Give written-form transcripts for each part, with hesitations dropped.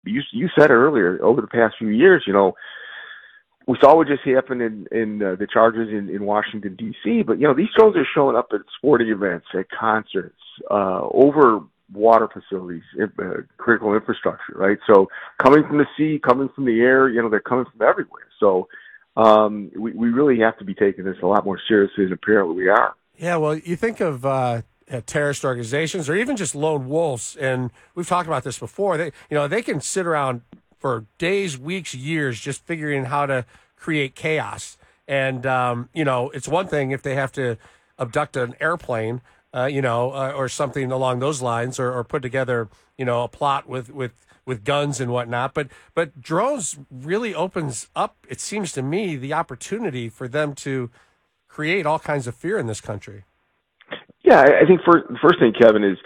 you said it earlier, over the past few years, we saw what just happened in the Chargers in Washington, D.C., but, these drones are showing up at sporting events, at concerts, over water facilities, critical infrastructure, right? So coming from the sea, coming from the air, they're coming from everywhere. So we really have to be taking this a lot more seriously than apparently we are. Yeah, well, you think of terrorist organizations or even just lone wolves, and we've talked about this before. They can sit around for days, weeks, years just figuring how to create chaos. And, it's one thing if they have to abduct an airplane, or something along those lines, or put together, a plot with guns and whatnot. But drones really opens up, it seems to me, the opportunity for them to create all kinds of fear in this country. Yeah, I think the first thing, Kevin, is,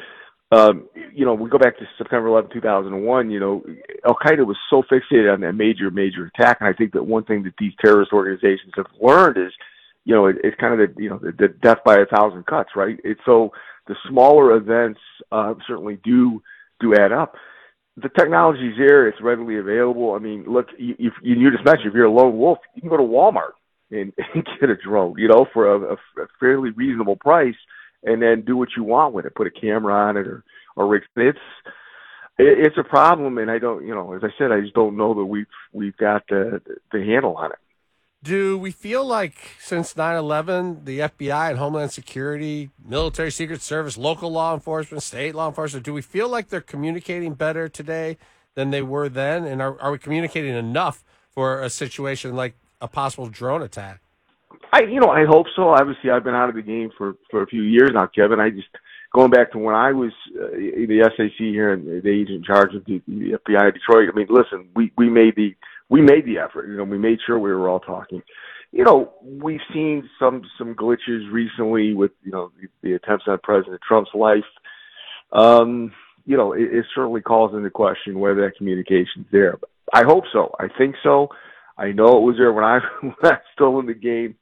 we go back to September 11, 2001, Al-Qaeda was so fixated on that major attack. And I think that one thing that these terrorist organizations have learned is, it's kind of the death by 1,000 cuts, right? It's so the smaller events certainly do add up. The technology's there; it's readily available. I mean, look, you just mentioned if you're a lone wolf, you can go to Walmart and get a drone, for a fairly reasonable price, and then do what you want with it. Put a camera on it or rig. It's a problem, and I don't, as I said, I just don't know that we've got the handle on it. Do we feel like since 9/11, the FBI and Homeland Security, military, Secret Service, local law enforcement, state law enforcement, do we feel like they're communicating better today than they were then? And are we communicating enough for a situation like a possible drone attack? I hope so. Obviously, I've been out of the game for a few years now, Kevin. Going back to when I was the SAC here and the agent in charge of the FBI in Detroit. I mean, listen, we made the effort. We made sure we were all talking. We've seen some glitches recently with the attempts on President Trump's life. It certainly calls into question whether that communication's there. But I hope so. I think so. I know it was there when I was still in the game.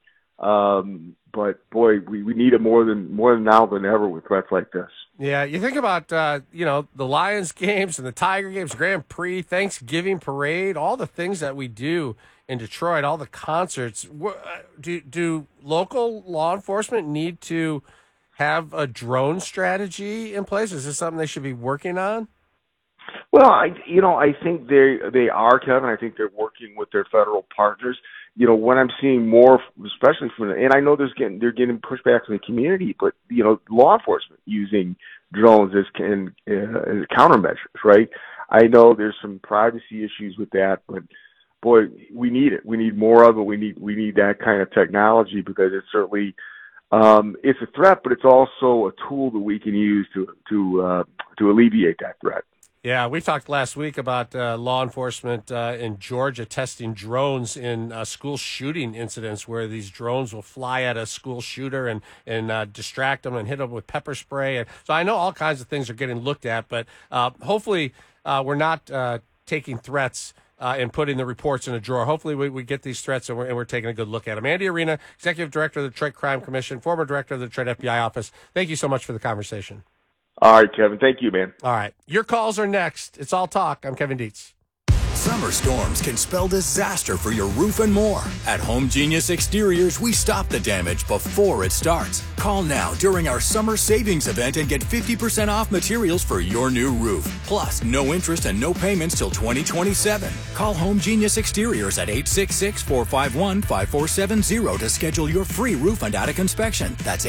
But boy, we need it more now than ever with threats like this. Yeah, you think about the Lions games and the Tiger games, Grand Prix, Thanksgiving parade, all the things that we do in Detroit, all the concerts. Do local law enforcement need to have a drone strategy in place? Is this something they should be working on? Well, I think they are, Kevin. I think they're working with their federal partners. What I'm seeing more, especially and I know they're getting pushback from the community, but law enforcement using drones as countermeasures, right? I know there's some privacy issues with that, but boy, we need it. We need more of it. We need that kind of technology because it's certainly it's a threat, but it's also a tool that we can use to alleviate that threat. Yeah, we talked last week about law enforcement in Georgia testing drones in school shooting incidents where these drones will fly at a school shooter and distract them and hit them with pepper spray. And so I know all kinds of things are getting looked at, but hopefully we're not taking threats and putting the reports in a drawer. Hopefully we get these threats and we're taking a good look at them. Andy Arena, Executive Director of the Detroit Crime Commission, former Director of the Detroit FBI Office. Thank you so much for the conversation. All right, Kevin. Thank you, man. All right. Your calls are next. It's All Talk. I'm Kevin Dietz. Summer storms can spell disaster for your roof and more. At Home Genius Exteriors, we stop the damage before it starts. Call now during our summer savings event and get 50% off materials for your new roof. Plus, no interest and no payments till 2027. Call Home Genius Exteriors at 866-451-5470 to schedule your free roof and attic inspection. That's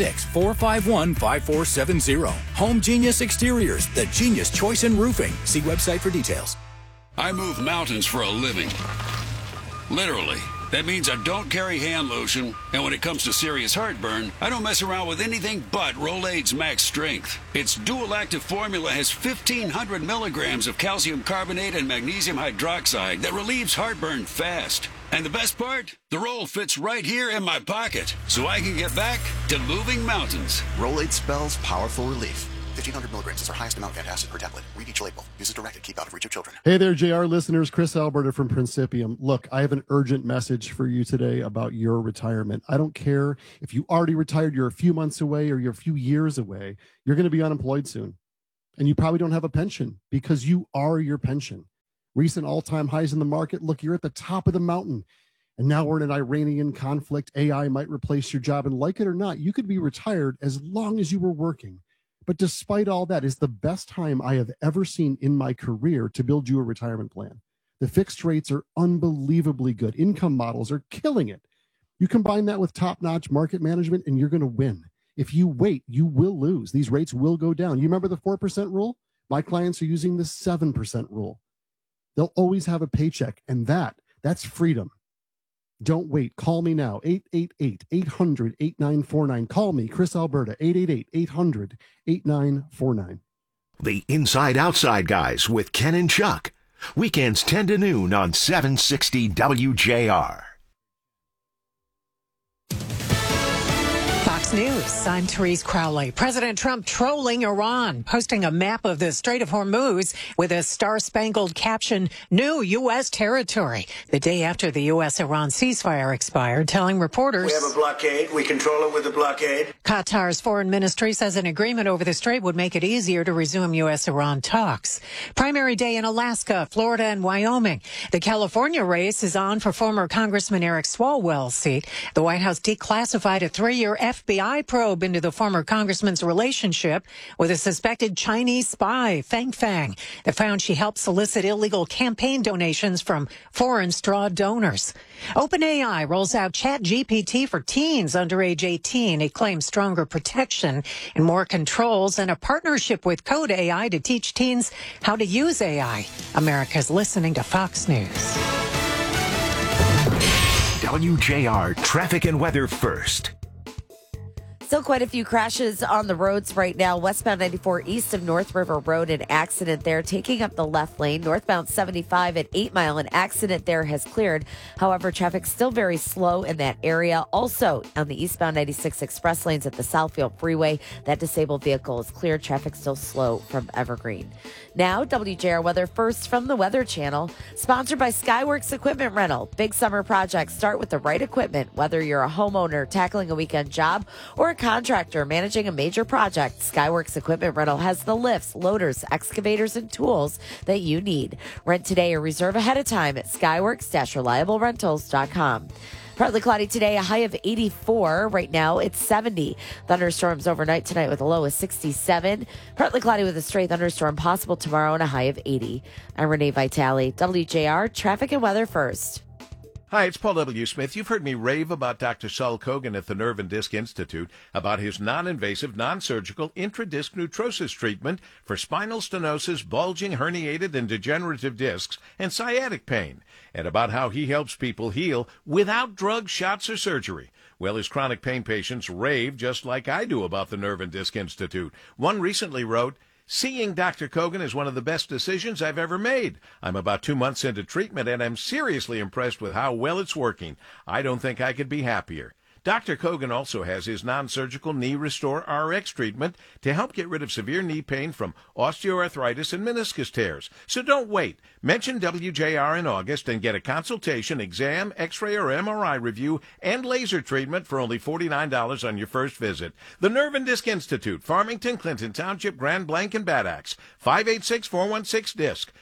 866-451-5470. Home Genius Exteriors, the genius choice in roofing. See website for details. I move mountains for a living. Literally. That means I don't carry hand lotion, and when it comes to serious heartburn, I don't mess around with anything but Rolaids Max Strength. Its dual active formula has 1,500 milligrams of calcium carbonate and magnesium hydroxide that relieves heartburn fast. And the best part? The roll fits right here in my pocket, so I can get back to moving mountains. Rolaids spells powerful relief. 1,500 milligrams is our highest amount of antacid per tablet. Read each label. Use as directed. Keep out of reach of children. Hey there, JR listeners. Chris Alberta from Principium. Look, I have an urgent message for you today about your retirement. I don't care if you already retired, you're a few months away, or you're a few years away. You're going to be unemployed soon. And you probably don't have a pension because you are your pension. Recent all-time highs in the market. Look, you're at the top of the mountain. And now we're in an Iranian conflict. AI might replace your job. And like it or not, you could be retired as long as you were working. But despite all that, it's the best time I have ever seen in my career to build you a retirement plan. The fixed rates are unbelievably good. Income models are killing it. You combine that with top-notch market management, and you're going to win. If you wait, you will lose. These rates will go down. You remember the 4% rule? My clients are using the 7% rule. They'll always have a paycheck, and that's freedom. Don't wait. Call me now, 888-800-8949. Call me, Chris Alberta, 888-800-8949. The Inside Outside Guys with Ken and Chuck. Weekends 10 to noon on 760 WJR. Fox News, I'm Therese Crowley. President Trump trolling Iran, posting a map of the Strait of Hormuz with a star-spangled caption, "New U.S. territory," the day after the U.S.-Iran ceasefire expired, telling reporters, "We have a blockade. We control it with a blockade." Qatar's foreign ministry says an agreement over the strait would make it easier to resume U.S.-Iran talks. Primary day in Alaska, Florida, and Wyoming. The California race is on for former Congressman Eric Swalwell's seat. The White House declassified a 3-year FBI probe into the former congressman's relationship with a suspected Chinese spy, Fang Fang, that found she helped solicit illegal campaign donations from foreign straw donors. OpenAI rolls out ChatGPT for teens under age 18. It claims stronger protection and more controls and a partnership with Code AI to teach teens how to use AI. America's listening to Fox News. WJR traffic and weather first. Still quite a few crashes on the roads right now. Westbound 94 east of North River Road, an accident there taking up the left lane. Northbound 75 at 8 Mile, an accident there has cleared. However, traffic still very slow in that area. Also on the eastbound 96 express lanes at the Southfield Freeway, that disabled vehicle is cleared. Traffic still slow from Evergreen. Now, WJR weather first from the Weather Channel, sponsored by Skyworks Equipment Rental. Big summer projects start with the right equipment. Whether you're a homeowner tackling a weekend job or a contractor managing a major project, Skyworks Equipment Rental has the lifts, loaders, excavators, and tools that you need. Rent today or reserve ahead of time at skyworks-reliablerentals.com. Partly cloudy today, a high of 84. Right now, it's 70. Thunderstorms overnight tonight with a low of 67. Partly cloudy with a stray thunderstorm possible tomorrow and a high of 80. I'm Renee Vitale, WJR Traffic and Weather First. Hi, it's Paul W. Smith. You've heard me rave about Dr. Saul Kogan at the Nerve and Disc Institute about his non-invasive, non-surgical intradisc neutrosis treatment for spinal stenosis, bulging, herniated, and degenerative discs, and sciatic pain, and about how he helps people heal without drugs, shots, or surgery. Well, his chronic pain patients rave just like I do about the Nerve and Disc Institute. One recently wrote, "Seeing Dr. Kogan is one of the best decisions I've ever made. I'm about 2 months into treatment, and I'm seriously impressed with how well it's working. I don't think I could be happier." Dr. Kogan also has his non-surgical Knee Restore RX treatment to help get rid of severe knee pain from osteoarthritis and meniscus tears. So don't wait. Mention WJR in August and get a consultation, exam, x-ray, or MRI review, and laser treatment for only $49 on your first visit. The Nerve and Disc Institute, Farmington, Clinton Township, Grand Blanc, and Bad Axe. 586-416-DISC.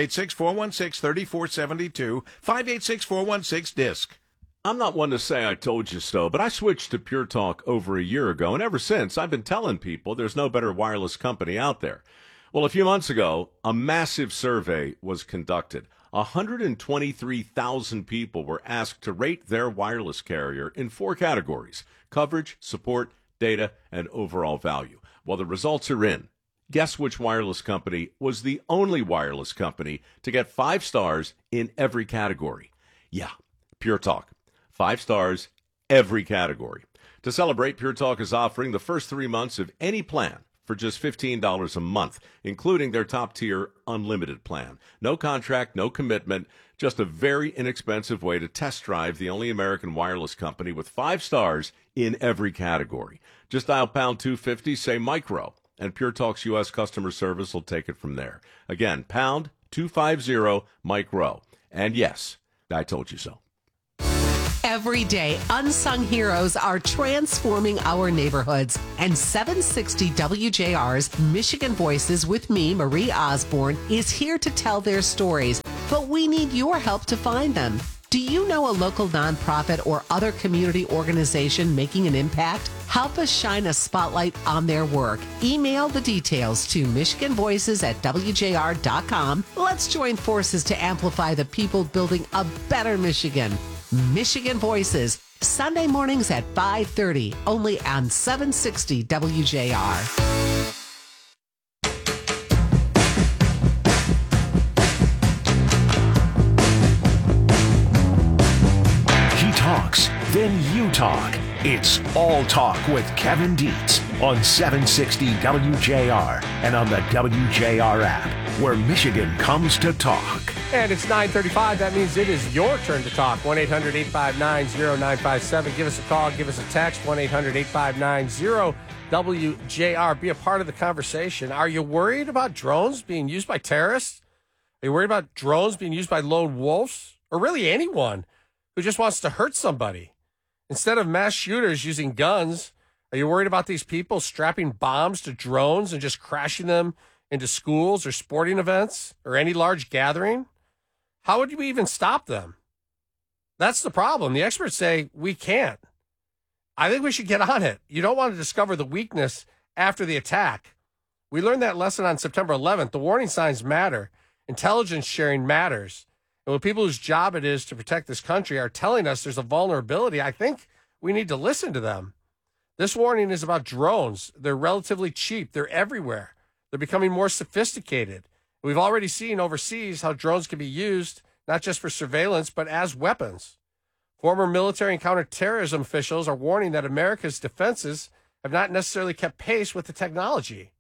586-416-3472. 586-416-DISC. I'm not one to say I told you so, but I switched to Pure Talk over a year ago, and ever since, I've been telling people there's no better wireless company out there. Well, a few months ago, a massive survey was conducted. 123,000 people were asked to rate their wireless carrier in 4 categories: coverage, support, data, and overall value. Well, the results are in. Guess which wireless company was the only wireless company to get 5 stars in every category? Yeah, Pure Talk. 5 stars, every category. To celebrate, Pure Talk is offering the first 3 months of any plan for just $15 a month, including their top-tier unlimited plan. No contract, no commitment, just a very inexpensive way to test drive the only American wireless company with 5 stars in every category. Just dial pound 250, say micro, and Pure Talk's U.S. customer service will take it from there. Again, pound 250, micro. And yes, I told you so. Every day, unsung heroes are transforming our neighborhoods. And 760 WJR's Michigan Voices with me, Marie Osborne, is here to tell their stories. but we need your help to find them. Do you know a local nonprofit or other community organization making an impact? Help us shine a spotlight on their work. Email the details to michiganvoices@wjr.com. Let's join forces to amplify the people building a better Michigan. Michigan Voices, Sunday mornings at 5:30, only on 760 WJR. Talks, then you talk. It's All Talk with Kevin Dietz on 760 WJR and on the WJR app, where Michigan comes to talk. And it's 9:35. That means it is your turn to talk. 1-800-859-0957. Give us a call. Give us a text. 1-800-859-0WJR. Be a part of the conversation. Are you worried about drones being used by terrorists? Are you worried about drones being used by lone wolves? Or really anyone who just wants to hurt somebody? Instead of mass shooters using guns, are you worried about these people strapping bombs to drones and just crashing them into schools or sporting events or any large gathering? How would we even stop them? That's the problem. The experts say we can't. I think we should get on it. You don't want to discover the weakness after the attack. We learned that lesson on September 11th. The warning signs matter. Intelligence sharing matters. And when people whose job it is to protect this country are telling us there's a vulnerability, I think we need to listen to them. This warning is about drones. They're relatively cheap. They're everywhere. They're becoming more sophisticated. We've already seen overseas how drones can be used, not just for surveillance, but as weapons. Former military and counterterrorism officials are warning that America's defenses have not necessarily kept pace with the technology.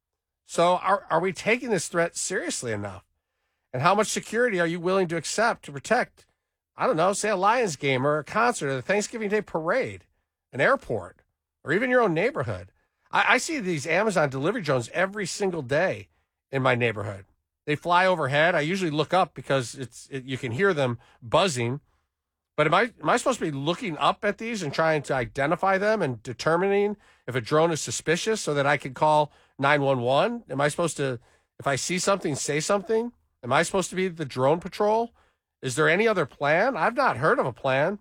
So are we taking this threat seriously enough? And how much security are you willing to accept to protect, I don't know, say a Lions game or a concert or the Thanksgiving Day parade, an airport, or even your own neighborhood? I see these Amazon delivery drones every single day in my neighborhood. They fly overhead. I usually look up because you can hear them buzzing. But am I supposed to be looking up at these and trying to identify them and determining if a drone is suspicious so that I can call 911? Am I supposed to, if I see something, say something? Am I supposed to be the drone patrol? Is there any other plan? I've not heard of a plan.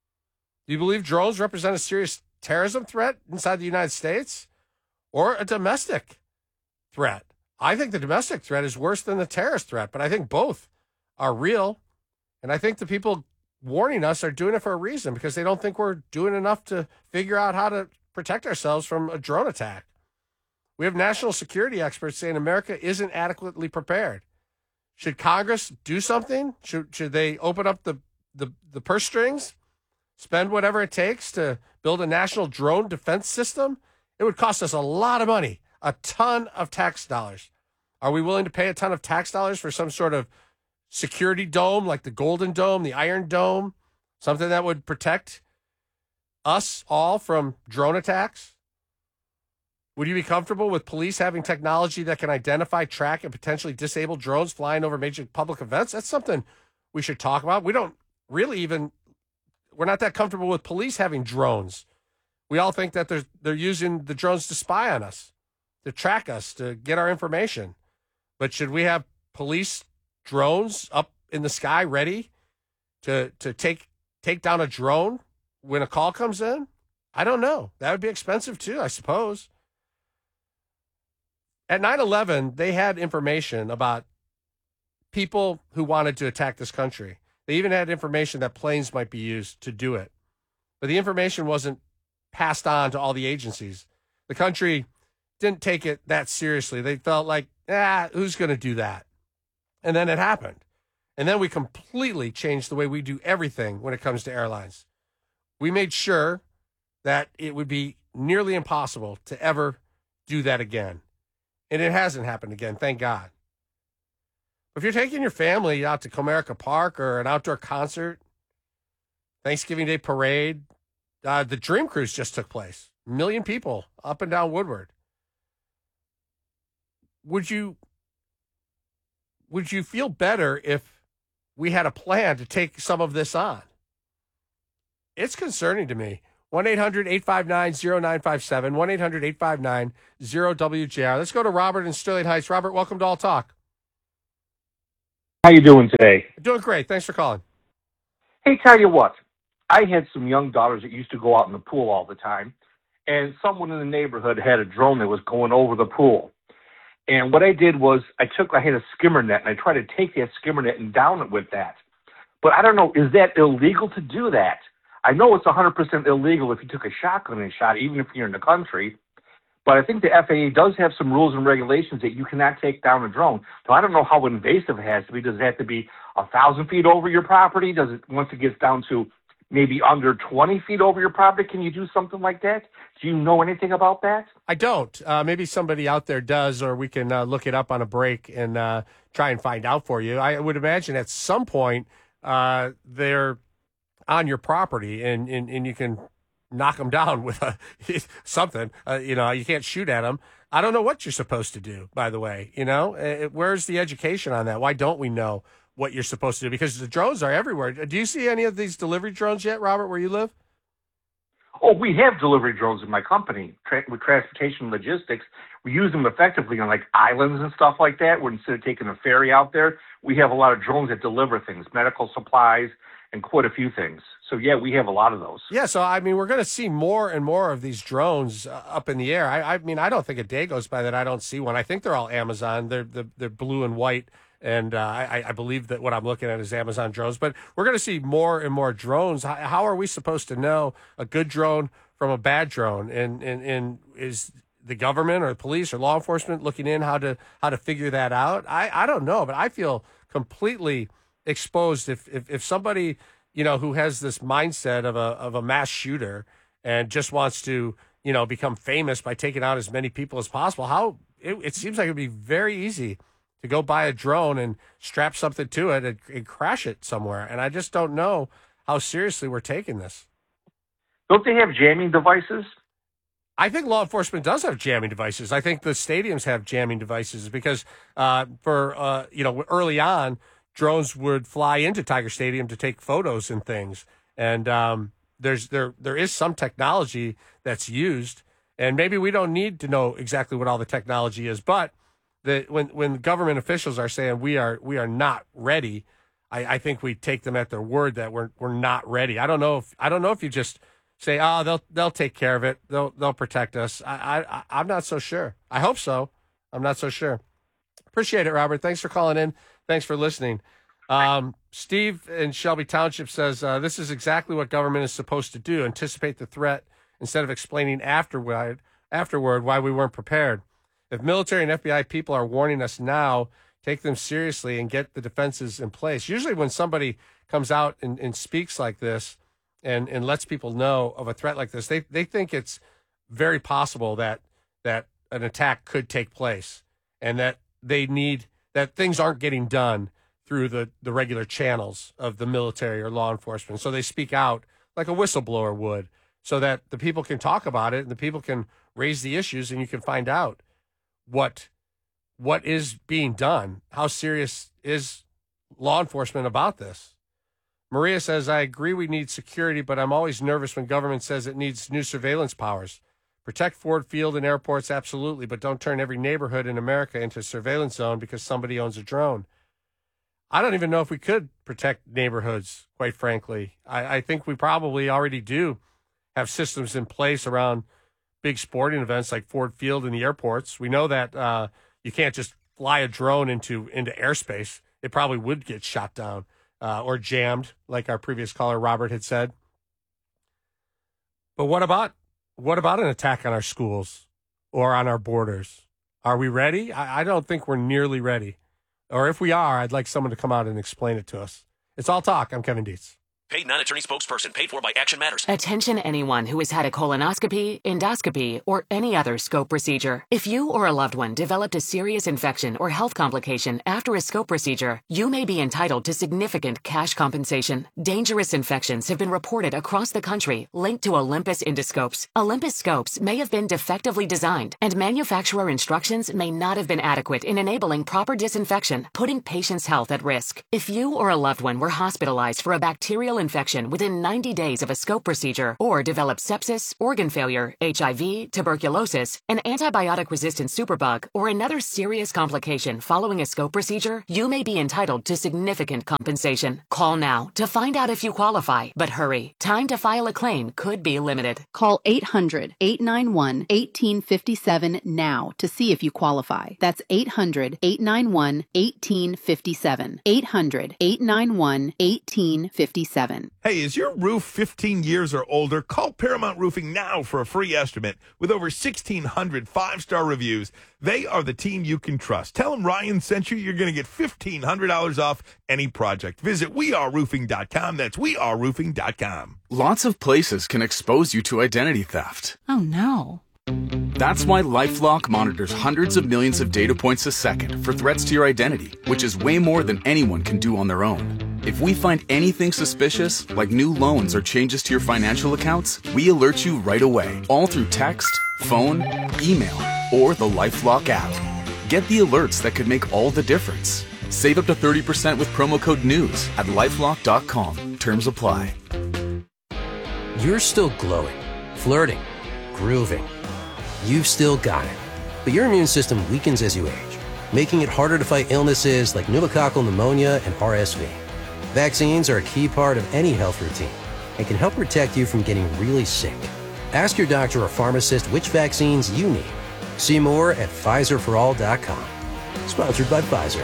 Do you believe drones represent a serious terrorism threat inside the United States or a domestic threat? I think the domestic threat is worse than the terrorist threat, but I think both are real. And I think the people warning us are doing it for a reason, because they don't think we're doing enough to figure out how to protect ourselves from a drone attack. We have national security experts saying America isn't adequately prepared. Should Congress do something? Should they open up the purse strings, spend whatever it takes to build a national drone defense system? It would cost us a lot of money, a ton of tax dollars. Are we willing to pay a ton of tax dollars for some sort of security dome like the Golden Dome, the Iron Dome, something that would protect us all from drone attacks? Would you be comfortable with police having technology that can identify, track, and potentially disable drones flying over major public events? That's something we should talk about. We don't really we're not that comfortable with police having drones. We all think that they're using the drones to spy on us, to track us, to get our information. But should we have police drones up in the sky ready to take down a drone when a call comes in? I don't know. That would be expensive too, I suppose. At 9/11, they had information about people who wanted to attack this country. They even had information that planes might be used to do it. But the information wasn't passed on to all the agencies. The country didn't take it that seriously. They felt like, who's going to do that? And then it happened. And then we completely changed the way we do everything when it comes to airlines. We made sure that it would be nearly impossible to ever do that again. And it hasn't happened again, thank God. If you're taking your family out to Comerica Park or an outdoor concert, Thanksgiving Day parade, the Dream Cruise just took place. 1 million people up and down Woodward. Would you feel better if we had a plan to take some of this on? It's concerning to me. 1-800-859-0957, 1-800-859-0WJR. Let's go to Robert in Sterling Heights. Robert, welcome to All Talk. How you doing today? Doing great. Thanks for calling. Hey, tell you what, I had some young daughters that used to go out in the pool all the time, and someone in the neighborhood had a drone that was going over the pool. And what I did was I had a skimmer net, and I tried to take that skimmer net and down it with that. But I don't know, is that illegal to do that? I know it's 100% illegal if you took a shotgun and shot, even if you're in the country. But I think the FAA does have some rules and regulations that you cannot take down a drone. So I don't know how invasive it has to be. Does it have to be 1,000 feet over your property? Does it, once it gets down to maybe under 20 feet over your property, can you do something like that? Do you know anything about that? I don't. Maybe somebody out there does, or we can look it up on a break and try and find out for you. I would imagine at some point they're on your property and you can knock them down with something. You can't shoot at them. I don't know what you're supposed to do, by the way. Where's the education on that? Why don't we know what you're supposed to do? Because the drones are everywhere. Do you see any of these delivery drones yet, Robert, where you live? Oh, we have delivery drones in my company with transportation logistics. We use them effectively on like islands and stuff like that, where instead of taking a ferry out there, we have a lot of drones that deliver things, medical supplies, and quite a few things. So, yeah, we have a lot of those. Yeah, so, I mean, we're going to see more and more of these drones up in the air. I mean, I don't think a day goes by that I don't see one. I think they're all Amazon. They're blue and white, and I believe that what I'm looking at is Amazon drones. But we're going to see more and more drones. How are we supposed to know a good drone from a bad drone? And is the government or the police or law enforcement looking in how to figure that out? I don't know, but I feel completely exposed if somebody who has this mindset of a mass shooter and just wants to become famous by taking out as many people as possible. It seems like it'd be very easy to go buy a drone and strap something to it and crash it somewhere. And I just don't know how seriously we're taking this. Don't they have jamming devices? I think law enforcement does have jamming devices. I think the stadiums have jamming devices because early on, drones would fly into Tiger Stadium to take photos and things. And there is some technology that's used, and maybe we don't need to know exactly what all the technology is. But when government officials are saying we are not ready, I think we take them at their word that we're not ready. I don't know if you just say, oh, they'll take care of it, they'll protect us. I'm not so sure. I hope so. I'm not so sure. Appreciate it, Robert. Thanks for calling in. Thanks for listening. Steve in Shelby Township says, this is exactly what government is supposed to do, anticipate the threat instead of explaining afterward why we weren't prepared. If military and FBI people are warning us now, take them seriously and get the defenses in place. Usually when somebody comes out and speaks like this and lets people know of a threat like this, they think it's very possible that an attack could take place and that that things aren't getting done through the regular channels of the military or law enforcement. So they speak out like a whistleblower would so that the people can talk about it and the people can raise the issues and you can find out what is being done. How serious is law enforcement about this? Maria says, I agree we need security, but I'm always nervous when government says it needs new surveillance powers. Protect Ford Field and airports, absolutely, but don't turn every neighborhood in America into a surveillance zone because somebody owns a drone. I don't even know if we could protect neighborhoods, quite frankly. I think we probably already do have systems in place around big sporting events like Ford Field and the airports. We know that you can't just fly a drone into airspace. It probably would get shot down or jammed, like our previous caller Robert had said. But what about an attack on our schools or on our borders? Are we ready? I don't think we're nearly ready. Or if we are, I'd like someone to come out and explain it to us. It's All Talk. I'm Kevin Dietz. Paid non-attorney spokesperson. Paid for by Action Matters. Attention anyone who has had a colonoscopy, endoscopy, or any other scope procedure. If you or a loved one developed a serious infection or health complication after a scope procedure, you may be entitled to significant cash compensation. Dangerous infections have been reported across the country linked to Olympus endoscopes. Olympus scopes may have been defectively designed, and manufacturer instructions may not have been adequate in enabling proper disinfection, putting patients' health at risk. If you or a loved one were hospitalized for a bacterial viral infection within 90 days of a scope procedure, or develop sepsis, organ failure, HIV, tuberculosis, an antibiotic-resistant superbug, or another serious complication following a scope procedure, you may be entitled to significant compensation. Call now to find out if you qualify. But hurry, time to file a claim could be limited. Call 800-891-1857 now to see if you qualify. That's 800-891-1857. 800-891-1857. Hey, is your roof 15 years or older? Call Paramount Roofing now for a free estimate. With over 1,600 five-star reviews, they are the team you can trust. Tell them Ryan sent you. You're going to get $1,500 off any project. Visit weareroofing.com. That's weareroofing.com. Lots of places can expose you to identity theft. Oh, no. That's why LifeLock monitors hundreds of millions of data points a second for threats to your identity, which is way more than anyone can do on their own. If we find anything suspicious, like new loans or changes to your financial accounts, we alert you right away, all through text, phone, email, or the LifeLock app. Get the alerts that could make all the difference. Save up to 30% with promo code NEWS at LifeLock.com. Terms apply. You're still glowing, flirting, grooving. You've still got it. But your immune system weakens as you age, making it harder to fight illnesses like pneumococcal pneumonia and RSV. Vaccines are a key part of any health routine and can help protect you from getting really sick. Ask your doctor or pharmacist which vaccines you need. See more at PfizerForAll.com. Sponsored by Pfizer.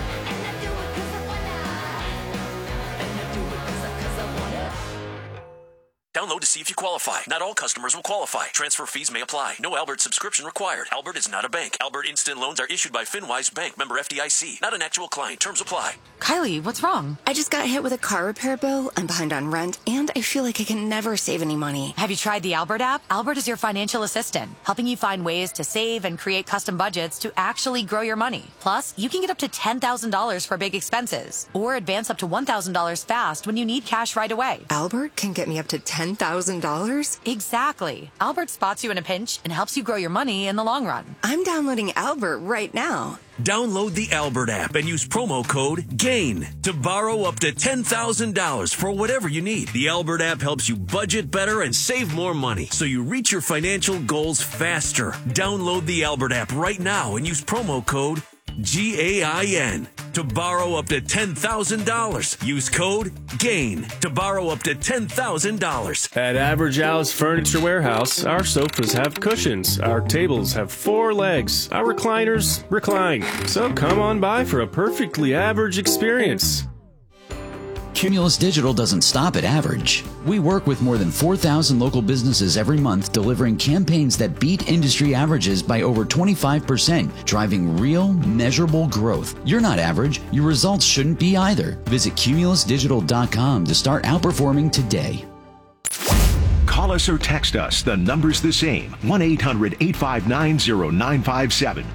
Download to see if you qualify. Not all customers will qualify. Transfer fees may apply. No Albert subscription required. Albert is not a bank. Albert Instant Loans are issued by FinWise Bank, member FDIC. Not an actual client. Terms apply. Kylie, what's wrong? I just got hit with a car repair bill. I'm behind on rent, and I feel like I can never save any money. Have you tried the Albert app? Albert is your financial assistant, helping you find ways to save and create custom budgets to actually grow your money. Plus, you can get up to $10,000 for big expenses, or advance up to $1,000 fast when you need cash right away. Albert can get me up to $10,000? Exactly. Albert spots you in a pinch and helps you grow your money in the long run. I'm downloading Albert right now. Download the Albert app and use promo code GAIN to borrow up to $10,000 for whatever you need. The Albert app helps you budget better and save more money so you reach your financial goals faster. Download the Albert app right now and use promo code GAIN to borrow up to $10,000. Use code GAIN to borrow up to $10,000. At Average Al's Furniture Warehouse, our sofas have cushions, our tables have 4 legs, our recliners recline. So come on by for a perfectly average experience. Cumulus Digital doesn't stop at average. We work with more than 4,000 local businesses every month, delivering campaigns that beat industry averages by over 25%, driving real, measurable growth. You're not average. Your results shouldn't be either. Visit cumulusdigital.com to start outperforming today. Call us or text us. The number's the same. 1-800-859-0957.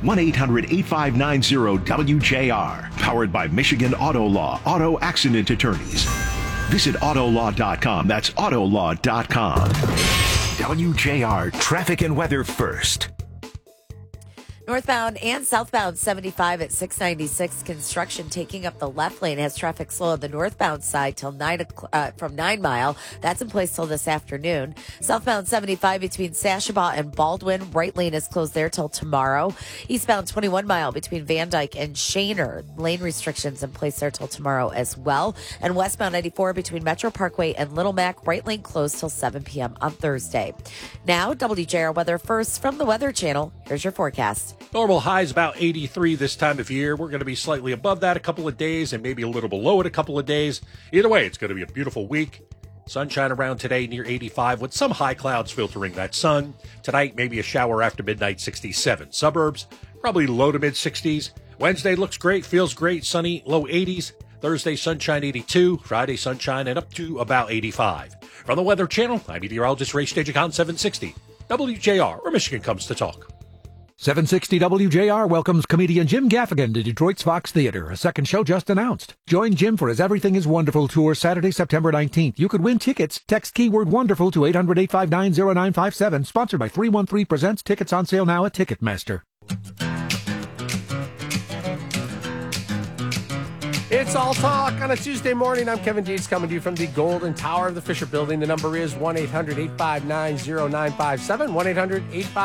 1-800-859-0WJR. Powered by Michigan Auto Law. Auto Accident Attorneys. Visit Autolaw.com. That's Autolaw.com. WJR Traffic and Weather First. Northbound and southbound 75 at 696. Construction taking up the left lane has traffic slow on the northbound side till from 9 Mile. That's in place till this afternoon. Southbound 75 between Sashabaw and Baldwin. Right lane is closed there till tomorrow. Eastbound 21 Mile between Van Dyke and Shaner. Lane restrictions in place there till tomorrow as well. And westbound 94 between Metro Parkway and Little Mac. Right lane closed till 7 p.m. on Thursday. Now, WJR Weather First from the Weather Channel. Here's your forecast. Normal highs about 83 this time of year. We're going to be slightly above that a couple of days and maybe a little below it a couple of days. Either way, it's going to be a beautiful week. Sunshine around today near 85 with some high clouds filtering that sun. Tonight, maybe a shower after midnight, 67. Suburbs, probably low to mid 60s. Wednesday looks great, feels great, sunny, low 80s. Thursday, sunshine 82. Friday, sunshine and up to about 85. From the Weather Channel, I'm meteorologist Ray Stagicon, 760. WJR, where Michigan comes to talk. 760 WJR welcomes comedian Jim Gaffigan to Detroit's Fox Theater. A second show just announced. Join Jim for his Everything is Wonderful tour Saturday, September 19th. You could win tickets. Text keyword WONDERFUL to 800-859-0957. Sponsored by 313 Presents. Tickets on sale now at Ticketmaster. It's All Talk on a Tuesday morning. I'm Kevin Dietz coming to you from the Golden Tower of the Fisher Building. The number is 1-800-859-0957,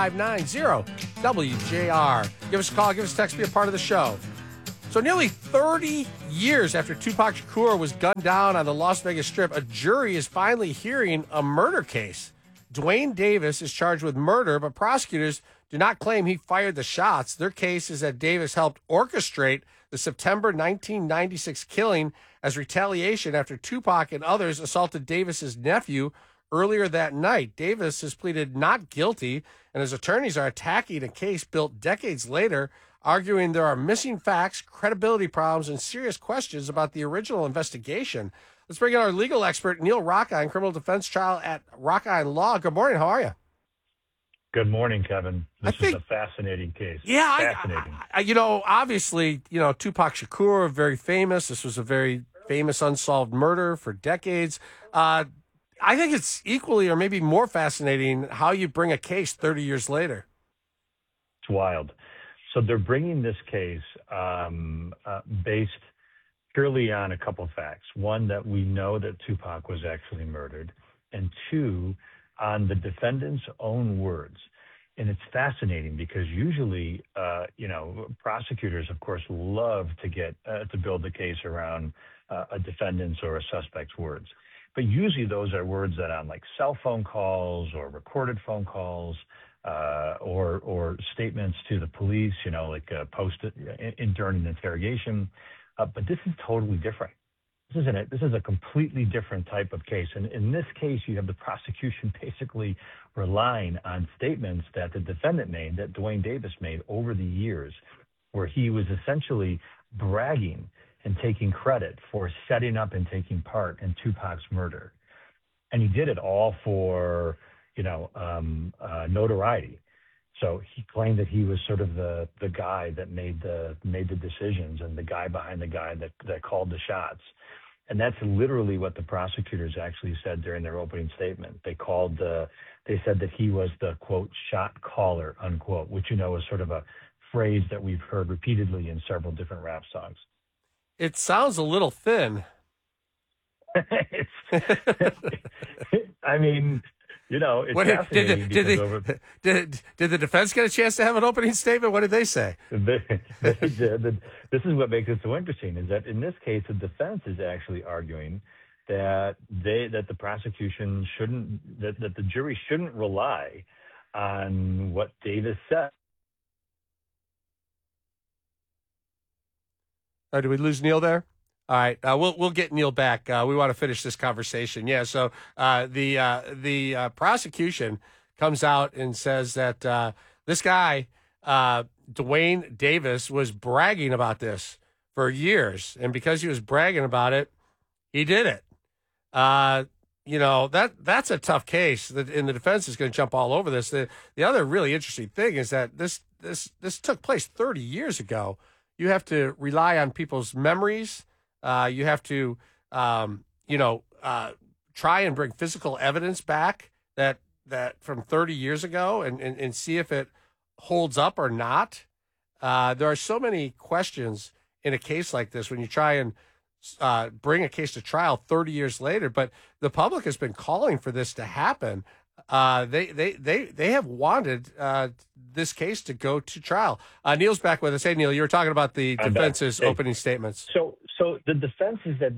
1-800-859-WJR. Give us a call, give us a text, be a part of the show. So nearly 30 years after Tupac Shakur was gunned down on the Las Vegas Strip, a jury is finally hearing a murder case. Dwayne Davis is charged with murder, but prosecutors do not claim he fired the shots. Their case is that Davis helped orchestrate the September 1996 killing as retaliation after Tupac and others assaulted Davis's nephew earlier that night. Davis has pleaded not guilty, and his attorneys are attacking a case built decades later, arguing there are missing facts, credibility problems, and serious questions about the original investigation. Let's bring in our legal expert, Neil Rockine, criminal defense trial at Rockine Law. Good morning. How are you? Good morning, Kevin. This is a fascinating case. Yeah, fascinating. Obviously, Tupac Shakur, very famous. This was a very famous unsolved murder for decades. I think it's equally or maybe more fascinating how you bring a case 30 years later. It's wild. So they're bringing this case based purely on a couple of facts. One, that we know that Tupac was actually murdered, and two, on the defendant's own words. And it's fascinating because usually, prosecutors, of course, love to get to build the case around a defendant's or a suspect's words. But usually those are words that on like cell phone calls or recorded phone calls or statements to the police, posted during an interrogation. But this is totally different. This is a completely different type of case. And in this case, you have the prosecution basically relying on statements that the defendant made, that Dwayne Davis made over the years, where he was essentially bragging and taking credit for setting up and taking part in Tupac's murder. And he did it all for, notoriety. So he claimed that he was sort of the guy that made the decisions and the guy behind the guy that called the shots. And that's literally what the prosecutors actually said during their opening statement. They said that he was the, quote, shot caller, unquote, which, is sort of a phrase that we've heard repeatedly in several different rap songs. It sounds a little thin. It's fascinating. Did the defense get a chance to have an opening statement? What did they say? They did. This is what makes it so interesting, is that in this case, the defense is actually arguing that the prosecution that the jury shouldn't rely on what Davis said. Oh, did we lose Neil there? All right, we'll get Neil back. We want to finish this conversation. Yeah, so the prosecution comes out and says that this guy, Dwayne Davis, was bragging about this for years, and because he was bragging about it, he did it. That's a tough case, and the defense is going to jump all over this. The other really interesting thing is that this took place 30 years ago. You have to rely on people's memories. You have to, try and bring physical evidence back that from 30 years ago and see if it holds up or not. There are so many questions in a case like this when you try and bring a case to trial 30 years later. But the public has been calling for this to happen. They have wanted this case to go to trial. Neil's back with us. Hey, Neil, you were talking about the defense's opening statements. So the defense is that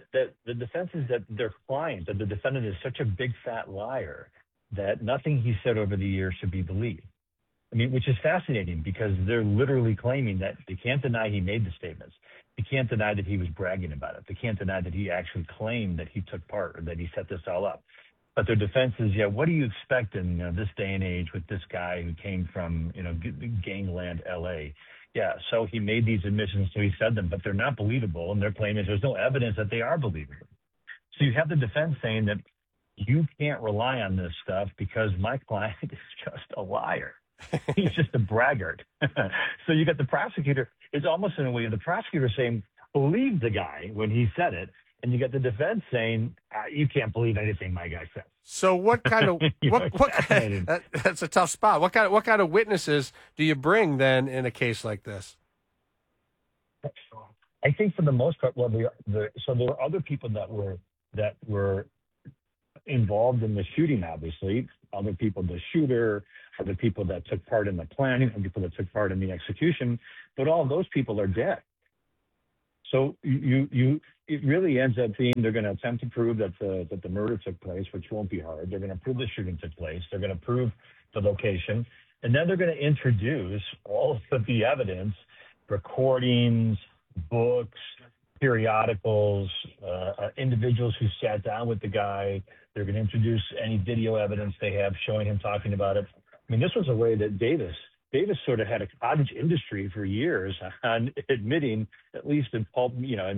their client, that the defendant, is such a big fat liar that nothing he said over the years should be believed. I mean, which is fascinating because they're literally claiming that they can't deny he made the statements. They can't deny that he was bragging about it. They can't deny that he actually claimed that he took part or that he set this all up. But their defense is, what do you expect in this day and age with this guy who came from, gangland L.A.? Yeah, so he made these admissions, so he said them, but they're not believable, and their claim is there's no evidence that they are believable. So you have the defense saying that you can't rely on this stuff because my client is just a liar. He's just a braggart. So you got the prosecutor. It's almost in a way the prosecutor saying, believe the guy when he said it, and you got the defense saying, you can't believe anything my guy said. So what kind of that's a tough spot. What kind of witnesses do you bring then in a case like this? I think for the most part, well, so there were other people that were involved in the shooting, obviously. Other people, the shooter, other people that took part in the planning, other people that took part in the execution, but all of those people are dead. So it really ends up being they're going to attempt to prove that the murder took place, which won't be hard. They're going to prove the shooting took place. They're going to prove the location, and then they're going to introduce all of the evidence, recordings, books, periodicals, individuals who sat down with the guy. They're going to introduce any video evidence they have showing him talking about it. I mean, this was a way that Davis sort of had a cottage industry for years on admitting, at least in pulp,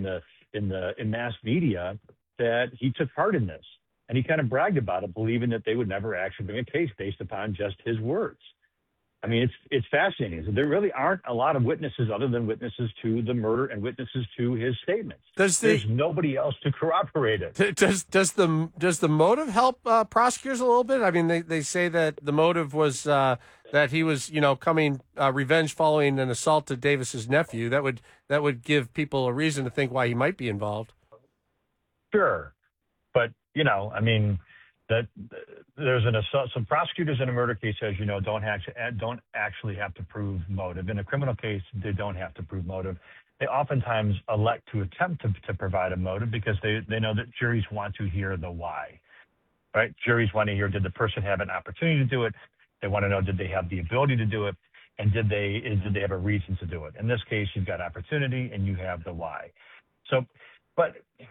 in mass media, that he took part in this, and he kind of bragged about it, believing that they would never actually bring a case based upon just his words. I mean, it's fascinating. There really aren't a lot of witnesses other than witnesses to the murder and witnesses to his statements. There's nobody else to corroborate it. Does the motive help prosecutors a little bit? I mean, they say that the motive was that he was, coming revenge following an assault to Davis's nephew. That would give people a reason to think why he might be involved. Sure, but I mean, that there's an assault. Some prosecutors in a murder case, as you know, don't actually have to prove motive. In a criminal case, they don't have to prove motive. They oftentimes elect to attempt to provide a motive because they know that juries want to hear the why, right? Juries want to hear, did the person have an opportunity to do it? They want to know, did they have the ability to do it? And did they have a reason to do it? In this case, you've got opportunity and you have the why. So, but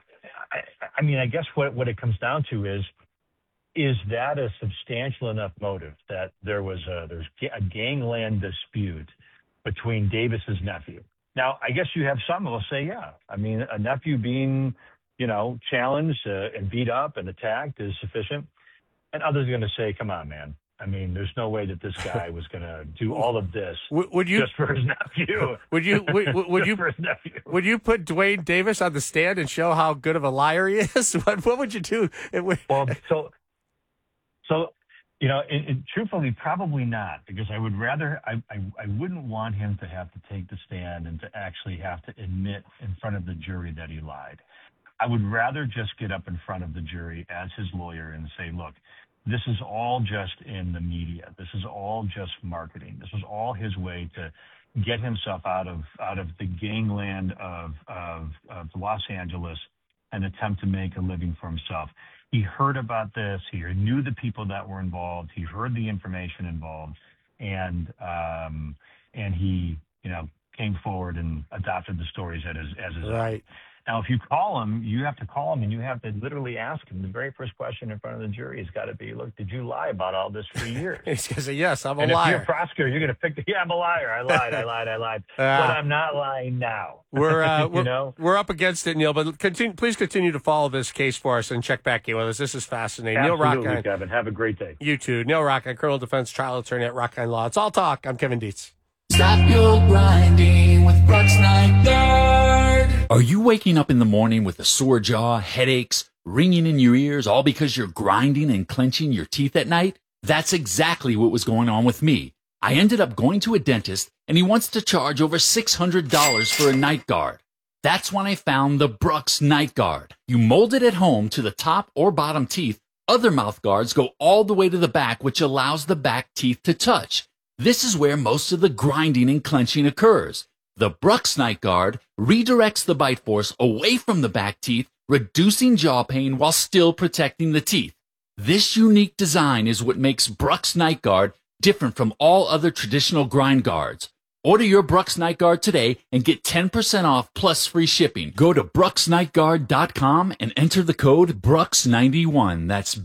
I mean, I guess what it comes down to is that a substantial enough motive that there's a gangland dispute between Davis's nephew? Now, I guess you have some who will say, yeah. I mean, a nephew being, challenged and beat up and attacked is sufficient. And others are going to say, come on, man. I mean, there's no way that this guy was going to do all of this just for his nephew. Would you put Dwayne Davis on the stand and show how good of a liar he is? What would you do? Well, so, truthfully, probably not, because I would rather, I wouldn't want him to have to take the stand and to actually have to admit in front of the jury that he lied. I would rather just get up in front of the jury as his lawyer and say, look, this is all just in the media. This is all just marketing. This was all his way to get himself out of the gangland of Los Angeles and attempt to make a living for himself. He heard about this. He knew the people that were involved. He heard the information involved, and he, came forward and adopted the stories as his own. Now, if you call him, you have to call him, and you have to literally ask him. The very first question in front of the jury has got to be, look, did you lie about all this for years? He's going to say, yes, I'm a liar. And if you're a prosecutor, you're going to pick I'm a liar. I lied. But I'm not lying now. We're up against it, Neil, but please continue to follow this case for us and check back in with us. This is fascinating. Absolutely, Neil Rockine. Kevin. Have a great day. You too. Neil Rockine, criminal defense trial attorney at Rockine Law. It's All Talk. I'm Kevin Dietz. Stop your grinding with Brooks Nygaard. Are you waking up in the morning with a sore jaw, headaches, ringing in your ears, all because you're grinding and clenching your teeth at night? That's exactly what was going on with me. I ended up going to a dentist, and he wants to charge over $600 for a night guard. That's when I found the Brooks Night Guard. You mold it at home to the top or bottom teeth. Other mouth guards go all the way to the back, which allows the back teeth to touch. This is where most of the grinding and clenching occurs. The Brooks Night Guard redirects the bite force away from the back teeth, reducing jaw pain while still protecting the teeth. This unique design is what makes Brooks Night Guard different from all other traditional grind guards. Order your Brooks Night Guard today and get 10% off plus free shipping. Go to BrooksNightGuard.com and enter the code BRUX91. That's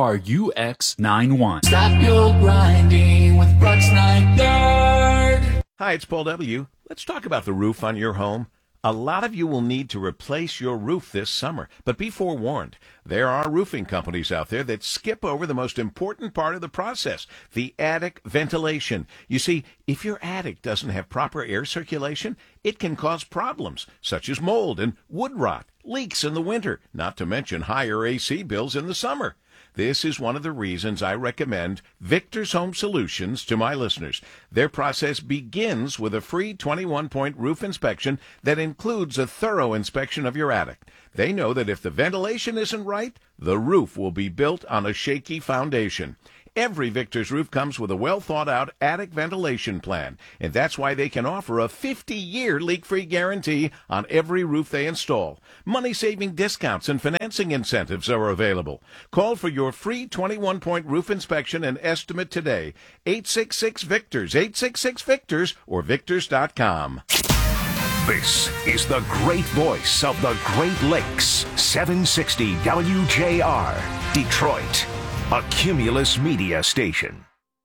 BRUX91. Stop your grinding with Brooks Nygaard. Hi, it's Paul W. Let's talk about the roof on your home. A lot of you will need to replace your roof this summer, but be forewarned. There are roofing companies out there that skip over the most important part of the process, the attic ventilation. You see, if your attic doesn't have proper air circulation, it can cause problems, such as mold and wood rot, leaks in the winter, not to mention higher AC bills in the summer. This is one of the reasons I recommend Victor's Home Solutions to my listeners. Their process begins with a free 21-point roof inspection that includes a thorough inspection of your attic. They know that if the ventilation isn't right, the roof will be built on a shaky foundation. Every Victor's roof comes with a well-thought-out attic ventilation plan, and that's why they can offer a 50-year leak-free guarantee on every roof they install. Money-saving discounts and financing incentives are available. Call for your free 21-point roof inspection and estimate today. 866-VICTORS, 866-VICTORS, or Victors.com. This is the great voice of the Great Lakes, 760 WJR, Detroit. A Cumulus Media station.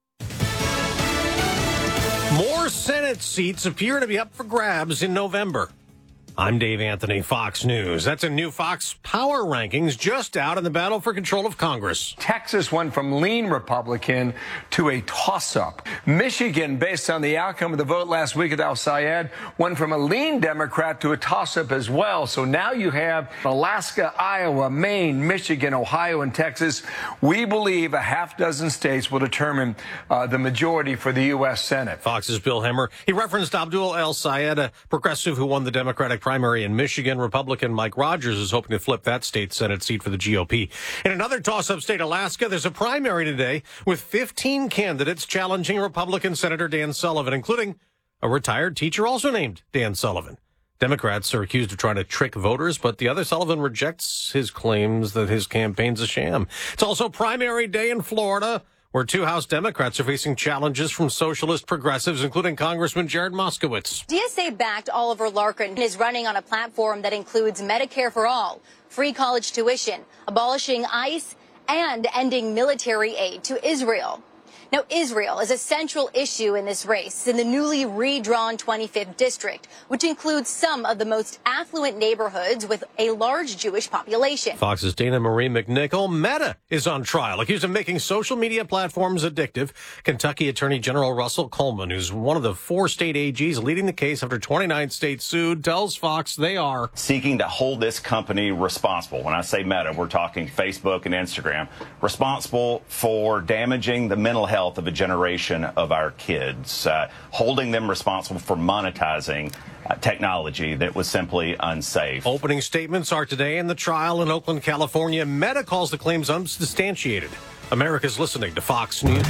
More Senate seats appear to be up for grabs in November. I'm Dave Anthony, Fox News. That's a new Fox Power Rankings just out in the battle for control of Congress. Texas went from lean Republican to a toss-up. Michigan, based on the outcome of the vote last week at Al-Sayed, went from a lean Democrat to a toss-up as well. So now you have Alaska, Iowa, Maine, Michigan, Ohio, and Texas. We believe a half dozen states will determine the majority for the U.S. Senate. Fox's Bill Hemmer. He referenced Abdul El-Sayed, a progressive who won the Democratic primary in Michigan. Republican Mike Rogers is hoping to flip that state Senate seat for the GOP. In another toss-up state, Alaska, there's a primary today with 15 candidates challenging Republican Senator Dan Sullivan, including a retired teacher also named Dan Sullivan. Democrats are accused of trying to trick voters, but the other Sullivan rejects his claims that his campaign's a sham. It's also primary day in Florida, where two House Democrats are facing challenges from socialist progressives, including Congressman Jared Moskowitz. DSA-backed Oliver Larkin is running on a platform that includes Medicare for all, free college tuition, abolishing ICE, and ending military aid to Israel. Now, Israel is a central issue in this race in the newly redrawn 25th district, which includes some of the most affluent neighborhoods with a large Jewish population. Fox's Dana Marie McNichol. Meta is on trial, accused of making social media platforms addictive. Kentucky Attorney General Russell Coleman, who's one of the 4 state AGs leading the case after 29 states sued, tells Fox they are seeking to hold this company responsible. When I say Meta, we're talking Facebook and Instagram, responsible for damaging the mental health of a generation of our kids, holding them responsible for monetizing technology that was simply unsafe. Opening statements are today in the trial in Oakland, California. Meta calls the claims unsubstantiated. America's listening to Fox News.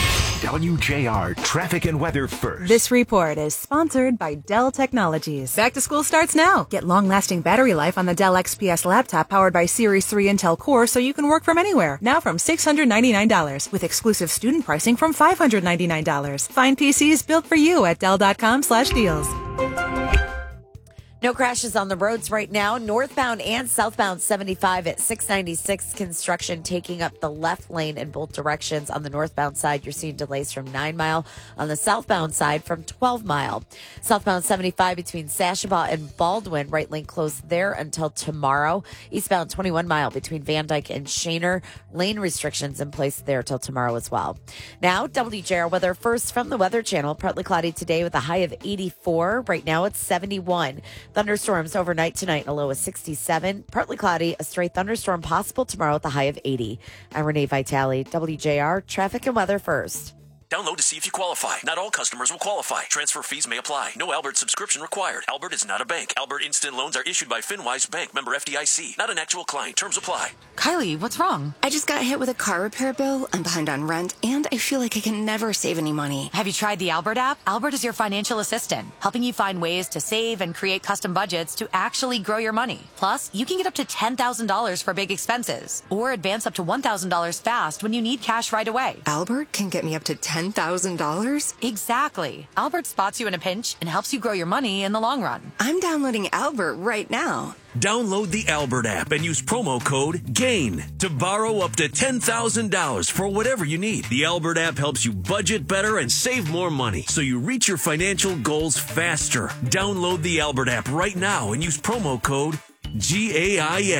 WJR Traffic and Weather First. This report is sponsored by Dell Technologies. Back to school starts now. Get long-lasting battery life on the Dell XPS laptop powered by Series 3 Intel Core so you can work from anywhere. Now from $699 with exclusive student pricing from $599. Find PCs built for you at Dell.com/deals. No crashes on the roads right now. Northbound and southbound 75 at 696. Construction taking up the left lane in both directions. On the northbound side, you're seeing delays from 9 Mile. On the southbound side, from 12 Mile. Southbound 75 between Sashabaw and Baldwin. Right lane closed there until tomorrow. Eastbound 21 Mile between Van Dyke and Shaner. Lane restrictions in place there till tomorrow as well. Now, WJR weather first from the Weather Channel. Partly cloudy today with a high of 84. Right now, it's 71. Thunderstorms overnight tonight and a low of 67. Partly cloudy, a stray thunderstorm possible tomorrow with a high of 80. I'm Renee Vitale, WJR Traffic and Weather First. Download to see if you qualify. Not all customers will qualify. Transfer fees may apply. No Albert subscription required. Albert is not a bank. Albert Instant Loans are issued by FinWise Bank, member FDIC. Not an actual client. Terms apply. Kylie, what's wrong? I just got hit with a car repair bill. I'm behind on rent, and I feel like I can never save any money. Have you tried the Albert app? Albert is your financial assistant, helping you find ways to save and create custom budgets to actually grow your money. Plus, you can get up to $10,000 for big expenses, or advance up to $1,000 fast when you need cash right away. Albert can get me up to $10,000? Exactly. Albert spots you in a pinch and helps you grow your money in the long run. I'm downloading Albert right now. Download the Albert app and use promo code GAIN to borrow up to $10,000 for whatever you need. The Albert app helps you budget better and save more money so you reach your financial goals faster. Download the Albert app right now and use promo code GAIN.